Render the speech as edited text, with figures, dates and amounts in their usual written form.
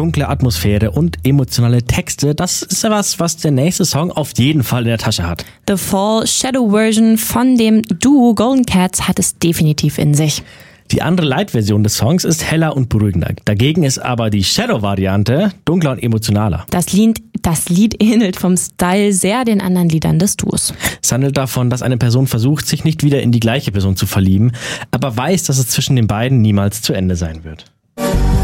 dunkle Atmosphäre und emotionale Texte, das ist ja was der nächste Song auf jeden Fall in der Tasche hat. The Fall Shadow Version von dem Duo Golden Cats hat es definitiv in sich. Die andere Light-Version des Songs ist heller und beruhigender. Dagegen ist aber die Shadow-Variante dunkler und emotionaler. Das Lied ähnelt vom Style sehr den anderen Liedern des Duos. Es handelt davon, dass eine Person versucht, sich nicht wieder in die gleiche Person zu verlieben, aber weiß, dass es zwischen den beiden niemals zu Ende sein wird.